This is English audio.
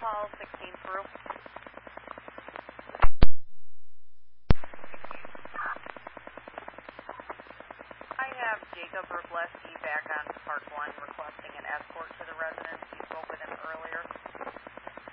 Hall 16th Group. I have Jacob Rubleski back on Park 1 requesting an escort to the residence. You spoke with him earlier.